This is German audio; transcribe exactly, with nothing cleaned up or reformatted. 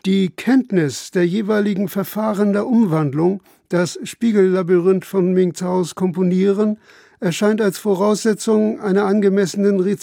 Die Kenntnis der jeweiligen Verfahren der Umwandlung, das Spiegellabyrinth von Ming Zaos Komponieren, erscheint als Voraussetzung einer angemessenen